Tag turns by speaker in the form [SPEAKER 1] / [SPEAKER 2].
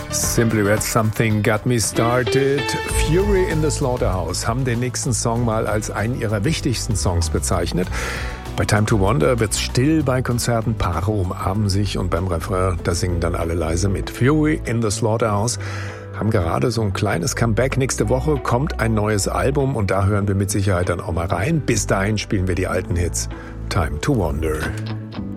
[SPEAKER 1] Simply Red, Something Got Me Started. Fury in the Slaughterhouse haben den nächsten Song mal als einen ihrer wichtigsten Songs bezeichnet. Bei Time to Wonder wird's still bei Konzerten, Paare umarmen sich und beim Refrain, da singen dann alle leise mit. Fury in the Slaughterhouse haben gerade so ein kleines Comeback. Nächste Woche kommt ein neues Album und da hören wir mit Sicherheit dann auch mal rein. Bis dahin spielen wir die alten Hits. Time to Wonder.